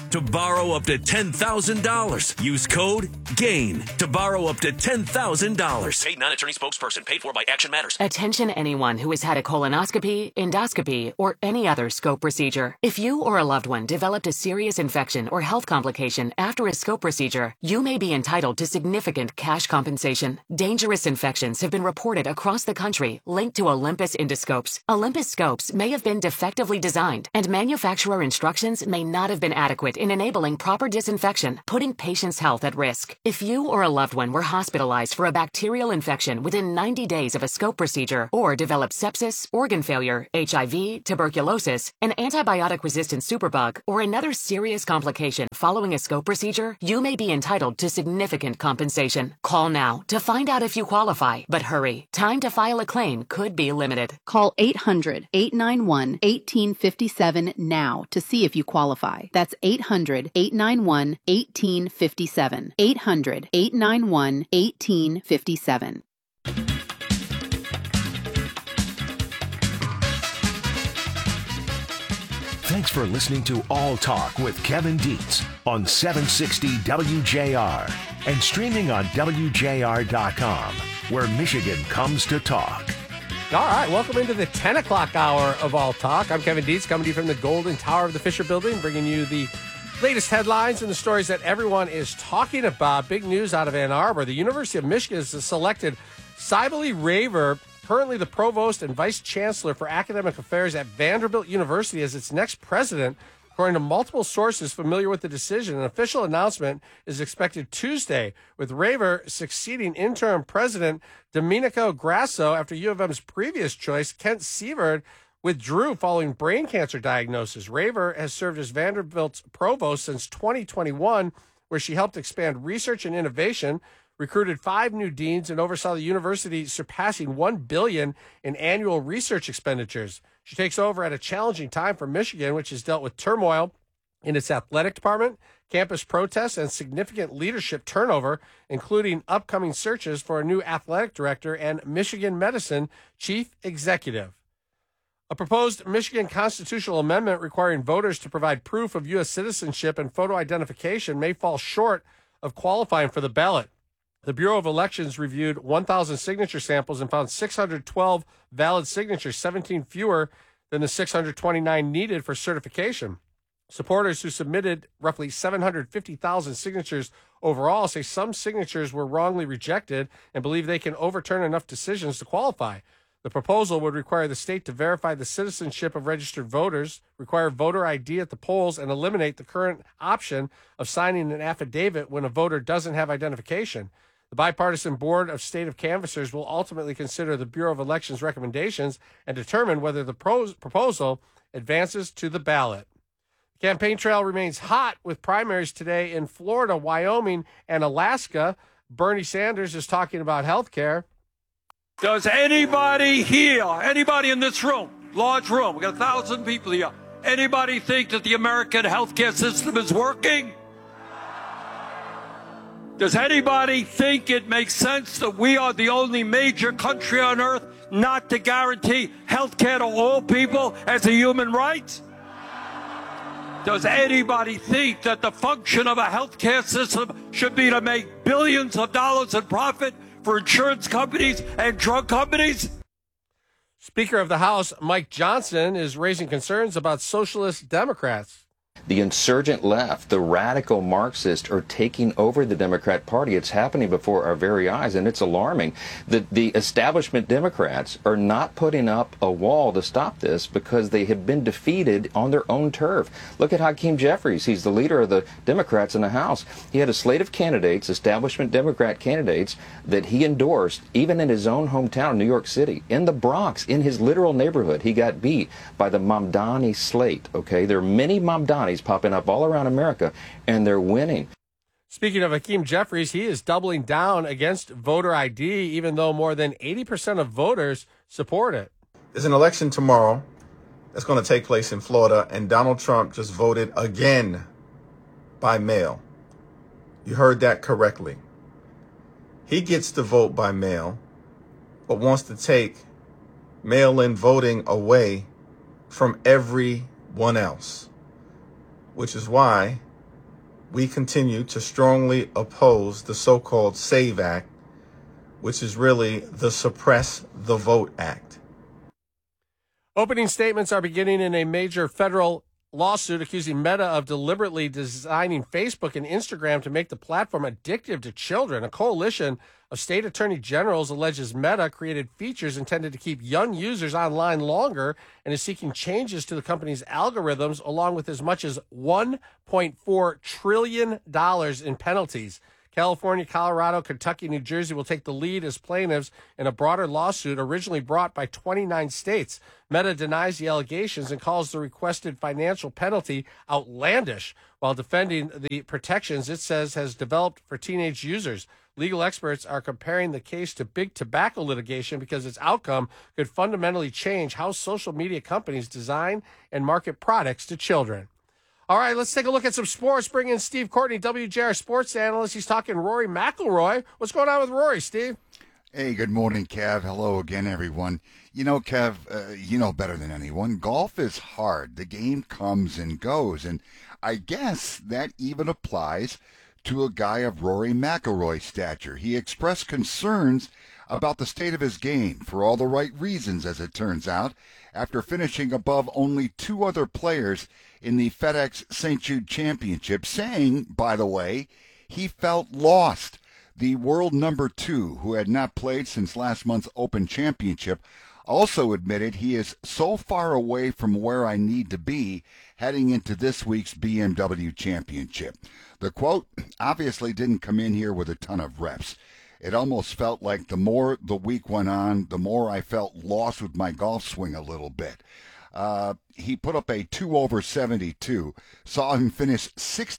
to borrow up to $10,000. Use code GAIN to borrow up to $10,000. Paid non-attorney spokesperson. Paid for by Action Matters. Attention anyone who has had a colonoscopy, endoscopy, or any other scope procedure. If you or a loved one developed a serious infection or health complication after a scope procedure, you may be entitled to significant cash compensation. Dangerous infections have been reported across the country linked to Olympus endoscopes. Olympus scopes may have been defectively designed, and manufacturer instructions may not have been adequate in enabling proper disinfection, putting patients' health at risk. If you or a loved one were hospitalized for a bacterial infection within 90 days of a scope procedure, or developed sepsis, organ failure, HIV, tuberculosis, an antibiotic-resistant superbug, or another serious complication following a scope procedure, you may be entitled to significant compensation. Call now to find out if you qualify, but hurry. Time to file a claim could be limited. Call 800-891-1857 now to see if you qualify. That's 800-891-1857. 800-891-1857. Thanks for listening to All Talk with Kevin Dietz on 760 WJR and streaming on WJR.com, where Michigan comes to talk. All right, welcome into the 10 o'clock hour of All Talk. I'm Kevin Dietz, coming to you from the Golden Tower of the Fisher Building, bringing you the latest headlines and the stories that everyone is talking about. Big news out of Ann Arbor. The University of Michigan has selected Cybele Raver, currently the provost and vice chancellor for academic affairs at Vanderbilt University, as its next president, according to multiple sources familiar with the decision. An official announcement is expected Tuesday, with Raver succeeding interim president Domenico Grasso after U of M's previous choice, Kent Sievert, withdrew following brain cancer diagnosis. Raver has served as Vanderbilt's provost since 2021, where she helped expand research and innovation, recruited 5 new deans, and oversaw the university surpassing $1 billion in annual research expenditures. She takes over at a challenging time for Michigan, which has dealt with turmoil in its athletic department, campus protests, and significant leadership turnover, including upcoming searches for a new athletic director and Michigan Medicine chief executive. A proposed Michigan constitutional amendment requiring voters to provide proof of U.S. citizenship and photo identification may fall short of qualifying for the ballot. The Bureau of Elections reviewed 1,000 signature samples and found 612 valid signatures, 17 fewer than the 629 needed for certification. Supporters who submitted roughly 750,000 signatures overall say some signatures were wrongly rejected and believe they can overturn enough decisions to qualify. The proposal would require the state to verify the citizenship of registered voters, require voter ID at the polls, and eliminate the current option of signing an affidavit when a voter doesn't have identification. The bipartisan board of state of canvassers will ultimately consider the Bureau of Elections recommendations and determine whether the proposal advances to the ballot. The campaign trail remains hot with primaries today in Florida, Wyoming, and Alaska. Bernie Sanders is talking about health care. Does anybody here, anybody in this room, large room, we got 1,000 people here, anybody think that the American healthcare system is working? Does anybody think it makes sense that we are the only major country on earth not to guarantee health care to all people as a human right? Does anybody think that the function of a healthcare system should be to make billions of dollars in profit for insurance companies and drug companies? Speaker of the House, Mike Johnson, is raising concerns about socialist Democrats. The insurgent left, the radical Marxists, are taking over the Democrat Party. It's happening before our very eyes, and it's alarming. The establishment Democrats are not putting up a wall to stop this because they have been defeated on their own turf. Look at Hakeem Jeffries. He's the leader of the Democrats in the House. He had a slate of candidates, establishment Democrat candidates, that he endorsed, even in his own hometown, New York City, in the Bronx, in his literal neighborhood. He got beat by the Mamdani slate, okay? There are many Mamdanis popping up all around America, and they're winning. Speaking of Hakeem Jeffries, he is doubling down against voter ID, even though more than 80% of voters support it. There's an election tomorrow that's going to take place in Florida, and Donald Trump just voted again by mail. You heard that correctly. He gets to vote by mail, but wants to take mail-in voting away from everyone else, which is why we continue to strongly oppose the so-called SAVE Act, which is really the Suppress the Vote Act. Opening statements are beginning in a major federal lawsuit accusing Meta of deliberately designing Facebook and Instagram to make the platform addictive to children. A coalition of state attorney generals alleges Meta created features intended to keep young users online longer and is seeking changes to the company's algorithms, along with as much as $1.4 trillion in penalties. California, Colorado, Kentucky, New Jersey will take the lead as plaintiffs in a broader lawsuit originally brought by 29 states. Meta denies the allegations and calls the requested financial penalty outlandish, while defending the protections it says has developed for teenage users. Legal experts are comparing the case to big tobacco litigation because its outcome could fundamentally change how social media companies design and market products to children. All right, let's take a look at some sports. Bring in Steve Courtney, WJR sports analyst. He's talking Rory McIlroy. What's going on with Rory, Steve? Hey, good morning, Kev. Hello again, everyone. You know, Kev, you know better than anyone, golf is hard. The game comes and goes, and I guess that even applies to a guy of Rory McIlroy's stature. He expressed concerns about the state of his game for all the right reasons, as it turns out, after finishing above only two other players in the FedEx St. Jude Championship, saying, by the way, he felt lost. The world number 2, who had not played since last month's Open Championship, also admitted he is so far away from where I need to be heading into this week's BMW Championship. The quote obviously didn't come in here with a ton of reps. It almost felt like the more the week went on, the more I felt lost with my golf swing a little bit. He put up a 2 over 72, saw him finish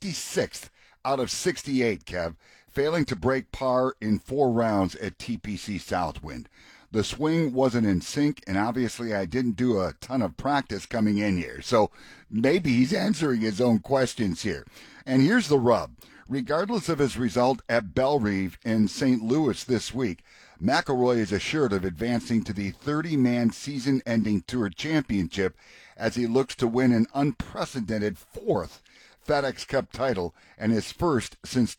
66th out of 68, Kev, failing to break par in 4 rounds at TPC Southwind. The swing wasn't in sync, and obviously I didn't do a ton of practice coming in here, so maybe he's answering his own questions here. And here's the rub. Regardless of his result at Bellerive in St. Louis this week, McIlroy is assured of advancing to the 30-man season-ending Tour Championship as he looks to win an unprecedented 4th FedEx Cup title and his first since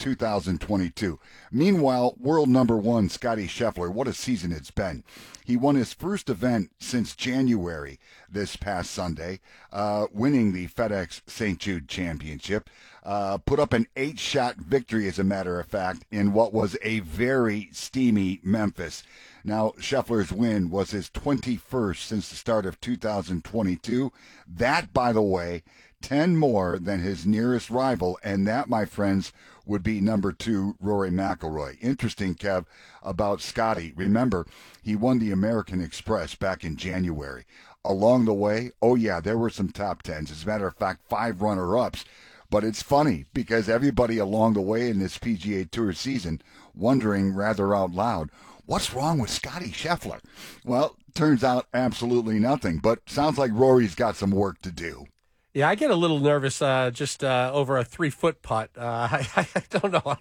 2022. Meanwhile, world number 1 Scottie Scheffler, what a season it's been. He won his first event since January this past Sunday, winning the FedEx St. Jude Championship. Put up an 8-shot victory, as a matter of fact, in what was a very steamy Memphis. Now, Scheffler's win was his 21st since the start of 2022. That, by the way, 10 more than his nearest rival, and that, my friends, would be number 2, Rory McIlroy. Interesting, Kev, about Scotty. Remember, he won the American Express back in January. Along the way, oh yeah, there were some top 10s. As a matter of fact, 5 runner-ups. But it's funny because everybody along the way in this PGA Tour season wondering rather out loud, what's wrong with Scottie Scheffler? Well, turns out absolutely nothing, but sounds like Rory's got some work to do. Yeah, I get a little nervous just over a 3-foot putt. I don't know.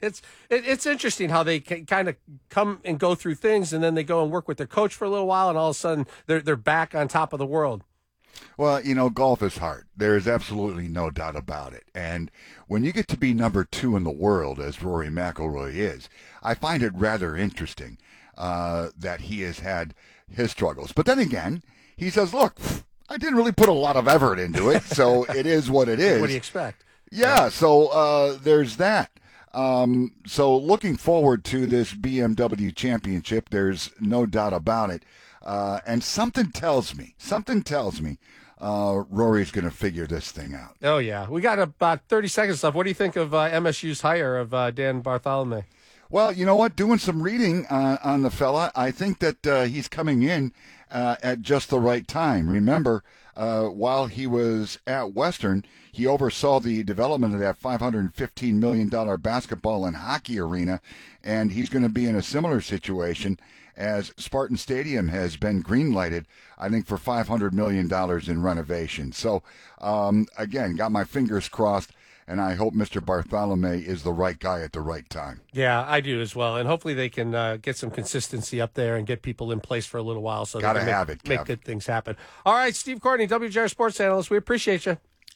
It's interesting how they kind of come and go through things, and then they go and work with their coach for a little while, and all of a sudden they're back on top of the world. Well, you know, golf is hard. There is absolutely no doubt about it. And when you get to be number 2 in the world, as Rory McIlroy is, I find it rather interesting that he has had his struggles. But then again, he says, look, I didn't really put a lot of effort into it, so it is what it is. What do you expect? Yeah, so there's that. So looking forward to this BMW Championship, there's no doubt about it. And something tells me, Rory's going to figure this thing out. Oh, yeah. We got about 30 seconds left. What do you think of MSU's hire of Dan Bartholomew? Well, you know what? Doing some reading on the fella, I think that he's coming in at just the right time. Remember, while he was at Western, he oversaw the development of that $515 million basketball and hockey arena, and he's going to be in a similar situation as Spartan Stadium has been green-lighted, I think, for $500 million in renovation. So, again, got my fingers crossed, and I hope Mr. Bartholomew is the right guy at the right time. Yeah, I do as well. And hopefully they can get some consistency up there and get people in place for a little while so they can make good things happen. All right, Steve Courtney, WJR Sports Analyst. We appreciate you.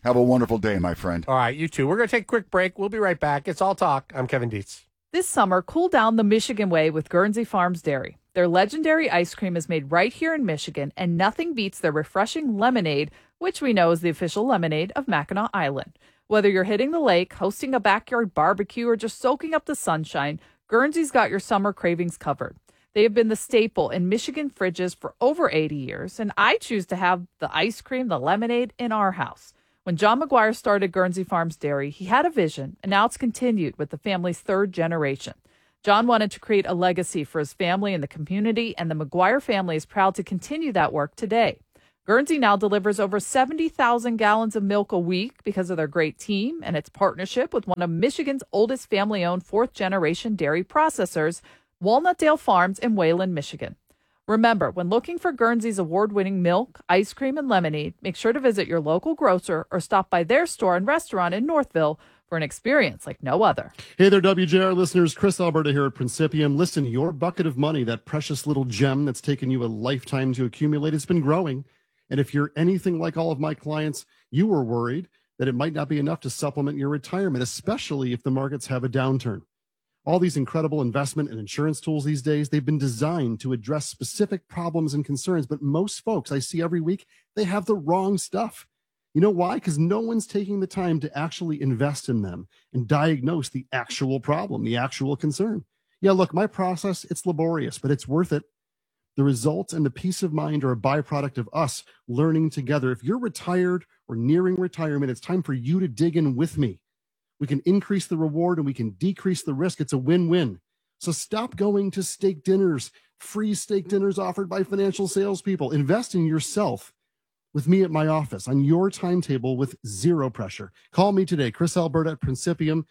Have a wonderful day, my friend. All right, you too. We're going to take a quick break. We'll be right back. It's All Talk. I'm Kevin Dietz. This summer, cool down the Michigan way with Guernsey Farms Dairy. Their legendary ice cream is made right here in Michigan, and nothing beats their refreshing lemonade, which we know is the official lemonade of Mackinac Island. Whether you're hitting the lake, hosting a backyard barbecue, or just soaking up the sunshine, Guernsey's got your summer cravings covered. They have been the staple in Michigan fridges for over 80 years, and I choose to have the ice cream, the lemonade, in our house. When John McGuire started Guernsey Farms Dairy, he had a vision, and now it's continued with the family's third generation. John wanted to create a legacy for his family and the community, and the McGuire family is proud to continue that work today. Guernsey now delivers over 70,000 gallons of milk a week because of their great team and its partnership with one of Michigan's oldest family-owned fourth-generation dairy processors, Walnutdale Farms in Wayland, Michigan. Remember, when looking for Guernsey's award-winning milk, ice cream, and lemonade, make sure to visit your local grocer or stop by their store and restaurant in Northville for an experience like no other. Hey there, WJR listeners. Chris Alberta here at Principium. Listen, your bucket of money, that precious little gem that's taken you a lifetime to accumulate, has been growing. And if you're anything like all of my clients, you were worried that it might not be enough to supplement your retirement, especially if the markets have a downturn. All these incredible investment and insurance tools these days, they've been designed to address specific problems and concerns. But most folks I see every week, they have the wrong stuff. You know why? Because no one's taking the time to actually invest in them and diagnose the actual problem, the actual concern. Yeah, look, my process, it's laborious, but it's worth it. The results and the peace of mind are a byproduct of us learning together. If you're retired or nearing retirement, it's time for you to dig in with me. We can increase the reward and we can decrease the risk. It's a win-win. So stop going to steak dinners, free steak dinners offered by financial salespeople. Invest in yourself with me at my office on your timetable with zero pressure. Call me today, Chris Alberta at Principium,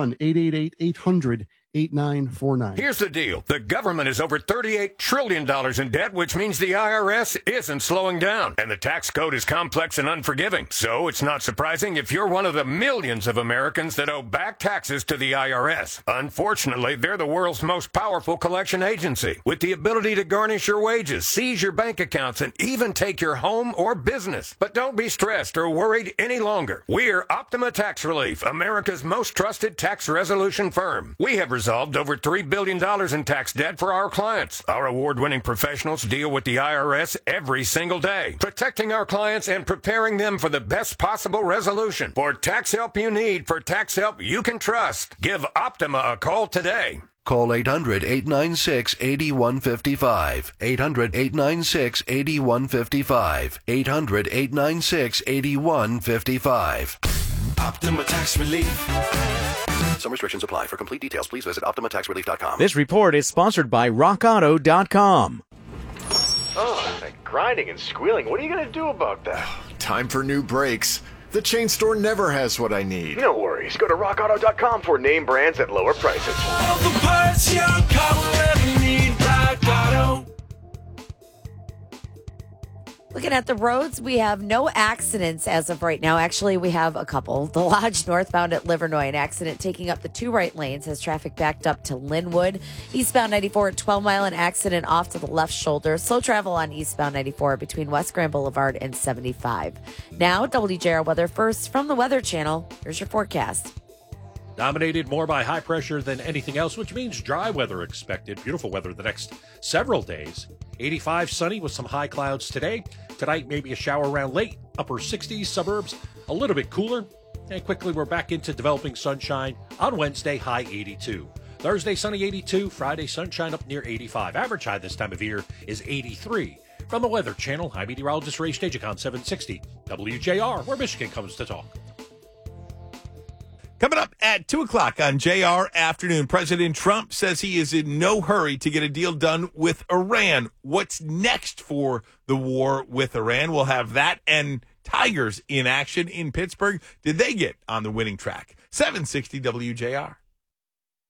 1-888-800-8949. Here's the deal. The government is over $38 trillion in debt, which means the IRS isn't slowing down. And the tax code is complex and unforgiving. So it's not surprising if you're one of the millions of Americans that owe back taxes to the IRS. Unfortunately, they're the world's most powerful collection agency, with the ability to garnish your wages, seize your bank accounts, and even take your home or business. But don't be stressed or worried any longer. We're Optima Tax Relief, America's most trusted tax resolution firm. We have resolved over $3 billion in tax debt for our clients. Our award-winning professionals deal with the IRS every single day, protecting our clients and preparing them for the best possible resolution. For tax help you need, for tax help you can trust, give Optima a call today. Call 800-896-8155. 800-896-8155. 800-896-8155. Optima Tax Relief. Some restrictions apply. For complete details, please visit OptimaTaxRelief.com. This report is sponsored by RockAuto.com. Oh, that grinding and squealing. What are you going to do about that? Time for new brakes. The chain store never has what I need. No worries. Go to RockAuto.com for name brands at lower prices. All the parts your car will ever need, Rock Auto. Looking at the roads, we have no accidents as of right now. Actually, we have a couple. The Lodge northbound at Livernois, an accident taking up the two right lanes has traffic backed up to Linwood. Eastbound 94 at 12 Mile, an accident off to the left shoulder. Slow travel on eastbound 94 between West Grand Boulevard and 75. Now, WJR weather first from the Weather Channel. Here's your forecast. Dominated more by high pressure than anything else, which means dry weather expected. Beautiful weather the next several days. 85 sunny with some high clouds today. Tonight, maybe a shower around late. Upper 60s, suburbs, a little bit cooler. And quickly, we're back into developing sunshine on Wednesday, high 82. Thursday, sunny 82. Friday, sunshine up near 85. Average high this time of year is 83. From the Weather Channel, I'm meteorologist Ray Stagicon, 760 WJR, where Michigan comes to talk. Coming up at 2 o'clock on JR Afternoon, President Trump says he is in no hurry to get a deal done with Iran. What's next for the war with Iran? We'll have that and Tigers in action in Pittsburgh. Did they get on the winning track? 760 WJR.